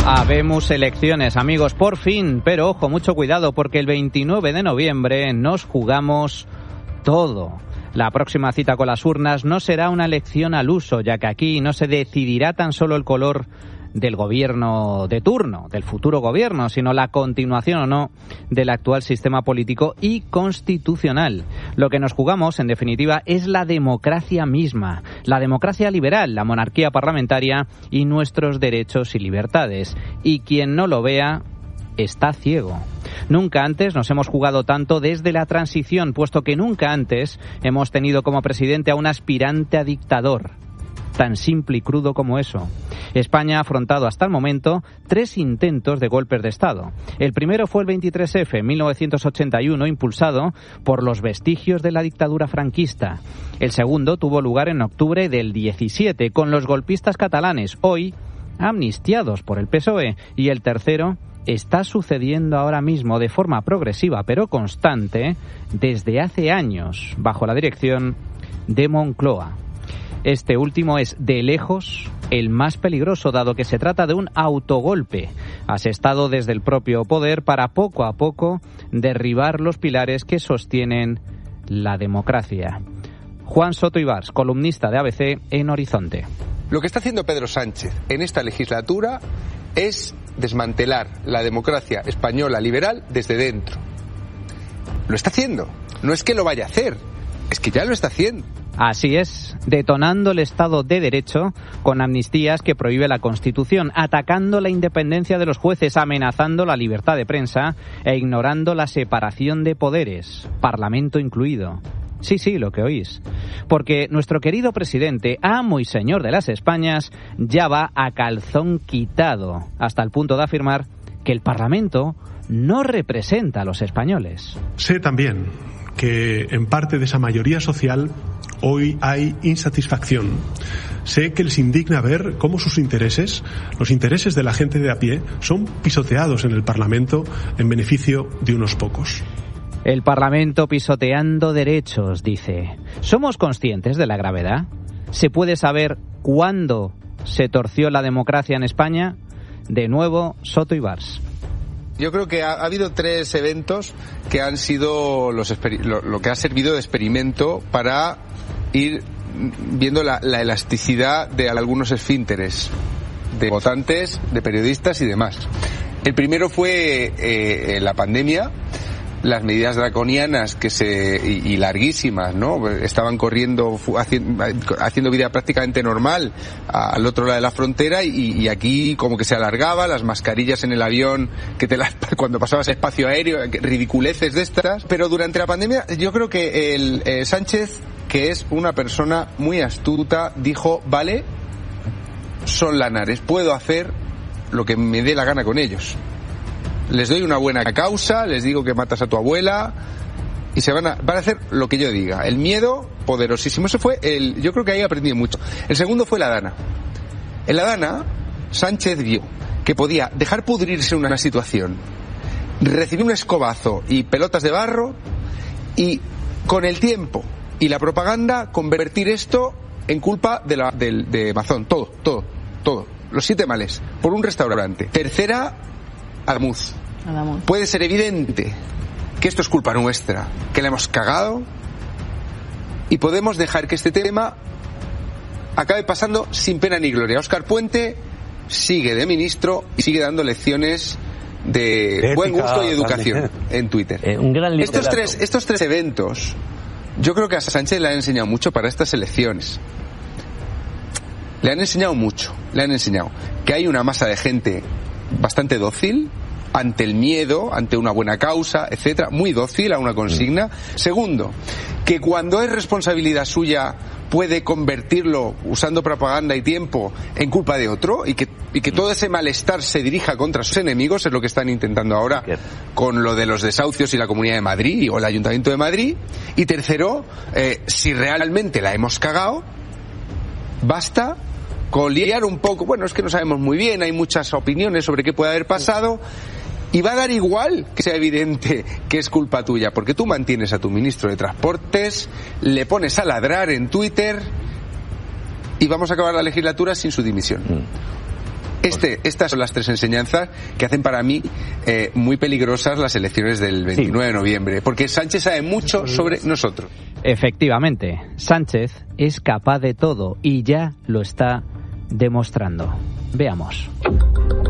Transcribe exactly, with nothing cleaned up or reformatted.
Habemos elecciones, amigos, por fin, pero ojo, mucho cuidado, porque el veintinueve de noviembre nos jugamos todo. La próxima cita con las urnas no será una elección al uso, ya que aquí no se decidirá tan solo el color del gobierno de turno, del futuro gobierno, sino la continuación o no del actual sistema político y constitucional. Lo que nos jugamos, en definitiva, es la democracia misma, la democracia liberal, la monarquía parlamentaria y nuestros derechos y libertades. Y quien no lo vea está ciego. Nunca antes nos hemos jugado tanto desde la transición, puesto que nunca antes hemos tenido como presidente a un aspirante a dictador. Tan simple y crudo como eso. España ha afrontado hasta el momento tres intentos de golpes de Estado. El primero fue el veintitrés efe en mil novecientos ochenta y uno, impulsado por los vestigios de la dictadura franquista. El segundo tuvo lugar en octubre del diecisiete, con los golpistas catalanes, hoy amnistiados por el P S O E. Y el tercero está sucediendo ahora mismo de forma progresiva pero constante desde hace años, bajo la dirección de Moncloa. Este último es, de lejos, el más peligroso, dado que se trata de un autogolpe asestado desde el propio poder para poco a poco derribar los pilares que sostienen la democracia. Juan Soto Ibars, columnista de A B C en Horizonte. Lo que está haciendo Pedro Sánchez en esta legislatura es desmantelar la democracia española liberal desde dentro. Lo está haciendo. No es que lo vaya a hacer, es que ya lo está haciendo. Así es, detonando el Estado de Derecho con amnistías que prohíbe la Constitución, atacando la independencia de los jueces, amenazando la libertad de prensa e ignorando la separación de poderes, Parlamento incluido. Sí, sí, lo que oís. Porque nuestro querido presidente, amo y señor de las Españas, ya va a calzón quitado, hasta el punto de afirmar que el Parlamento no representa a los españoles. Sé también que en parte de esa mayoría social hoy hay insatisfacción. Sé que les indigna ver cómo sus intereses, los intereses de la gente de a pie, son pisoteados en el Parlamento en beneficio de unos pocos. El Parlamento pisoteando derechos, dice. ¿Somos conscientes de la gravedad? ¿Se puede saber cuándo se torció la democracia en España? De nuevo, Soto Ibars. Yo creo que ha, ha habido tres eventos que han sido los lo, lo que ha servido de experimento para ir viendo la, la elasticidad de algunos esfínteres de votantes, de periodistas y demás. El primero fue eh, la pandemia, las medidas draconianas que se y, y larguísimas, ¿no? Estaban corriendo, haciendo, haciendo vida prácticamente normal al otro lado de la frontera y, y aquí como que se alargaba, las mascarillas en el avión, que te las, cuando pasabas espacio aéreo, ridiculeces de estas. Pero durante la pandemia yo creo que el eh, Sánchez, que es una persona muy astuta, dijo, vale, son lanares, puedo hacer lo que me dé la gana con ellos. Les doy una buena causa, les digo que matas a tu abuela y se van a, van a hacer lo que yo diga. El miedo, poderosísimo. Eso fue el, yo creo que ahí aprendí mucho. El segundo fue la Dana. En la Dana, Sánchez vio que podía dejar pudrirse una situación, recibir un escobazo y pelotas de barro y con el tiempo y la propaganda convertir esto en culpa de la, de, de Mazón. Todo, todo, todo. Los siete males. Por un restaurante. Tercera, Adamuz. Adamuz. Puede ser evidente que esto es culpa nuestra, que la hemos cagado y podemos dejar que este tema acabe pasando sin pena ni gloria. Óscar Puente sigue de ministro y sigue dando lecciones de, de buen ética, gusto y educación también en Twitter. Eh, un gran estos tres, estos tres eventos yo creo que a Sánchez le han enseñado mucho para estas elecciones. Le han enseñado mucho, le han enseñado que hay una masa de gente bastante dócil ante el miedo, ante una buena causa, etcétera, muy dócil a una consigna. Segundo, que cuando es responsabilidad suya puede convertirlo, usando propaganda y tiempo, en culpa de otro y que, y que todo ese malestar se dirija contra sus enemigos, es lo que están intentando ahora con lo de los desahucios y la Comunidad de Madrid o el Ayuntamiento de Madrid. Y tercero, eh, si realmente la hemos cagado, basta con liar un poco, bueno, es que no sabemos muy bien, hay muchas opiniones sobre qué puede haber pasado y va a dar igual que sea evidente que es culpa tuya, porque tú mantienes a tu ministro de Transportes, le pones a ladrar en Twitter y vamos a acabar la legislatura sin su dimisión. Este, estas son las tres enseñanzas que hacen para mí eh, muy peligrosas las elecciones del veintinueve sí. de noviembre, porque Sánchez sabe mucho sobre nosotros. Efectivamente, Sánchez es capaz de todo y ya lo está demostrando. Veamos.